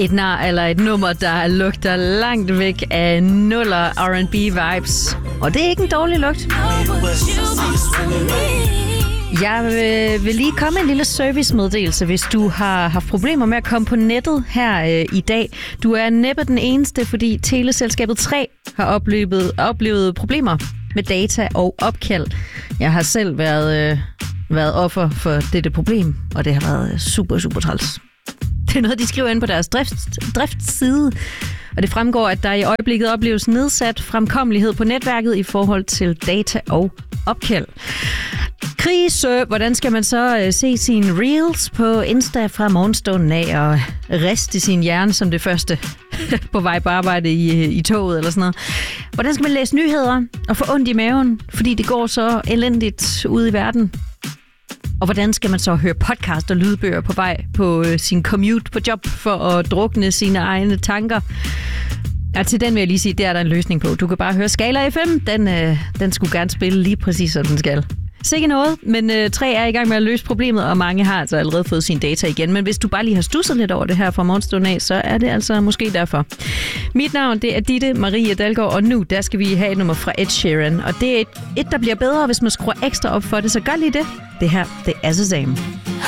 Et eller et nummer, der lugter langt væk af nuller R&B-vibes. Og det er ikke en dårlig lugt. Jeg vil lige komme med en lille servicemeddelelse, hvis du har haft problemer med at komme på nettet her i dag. Du er næppe den eneste, fordi teleselskabet 3 har oplevet problemer med data og opkald. Jeg har selv været offer for dette problem, og det har været super, super træls. Det er noget, de skriver ind på deres driftsside, og det fremgår, at der i øjeblikket opleves nedsat fremkommelighed på netværket i forhold til data og opkald. Krise. Hvordan skal man så se sine reels på Insta fra morgenstunden af og riste sin hjerne som det første på vej på arbejde i toget eller sådan noget? Hvordan skal man læse nyheder og få ondt i maven, fordi det går så elendigt ude i verden? Og hvordan skal man så høre podcast og lydbøger på vej på sin commute på job for at drukne sine egne tanker? Ja, til den vil jeg lige sige, det er der en løsning på. Du kan bare høre Skala FM. Den skulle gerne spille lige præcis, som den skal. Sikke noget, men 3 er i gang med at løse problemet, og mange har altså allerede fået sine data igen. Men hvis du bare lige har stusset lidt over det her fra morgenstunden af, så er det altså måske derfor. Mit navn, det er Ditte Marie Dalgaard, og nu der skal vi have et nummer fra Ed Sheeran. Og det er et der bliver bedre, hvis man skruer ekstra op for det, så gør lige det. Det her, det er Shazam.